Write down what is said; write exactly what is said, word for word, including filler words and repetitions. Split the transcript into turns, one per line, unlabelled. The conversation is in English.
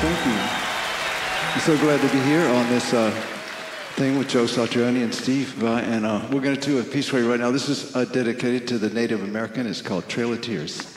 thank you. I'm so glad to be here on this uh, thing with Joe Satriani and Steve. Uh, and uh, we're going to do a piece for you right now. This is uh, dedicated to the Native American. It's called Trail of Tears.